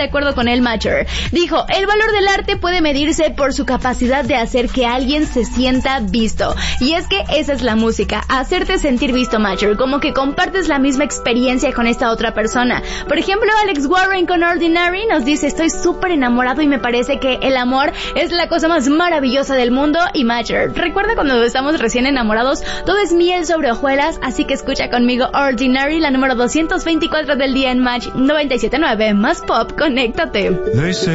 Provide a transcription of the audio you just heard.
de acuerdo con el Matcher. Dijo, el valor del arte puede medirse por su capacidad de hacer que alguien se sienta visto. Y es que esa es la música, hacerte sentir visto, Matcher, como que compartes la misma experiencia con esta otra persona. Por ejemplo, Alex Warren con Ordinary nos dice, estoy súper enamorado y me parece que el amor es la cosa más maravillosa del mundo. Y Matcher, recuerda cuando estamos recién enamorados, todo es miel sobre hojuelas, así que escucha conmigo Ordinary, la número 224 del día en Match 97.9, más pop, conéctate.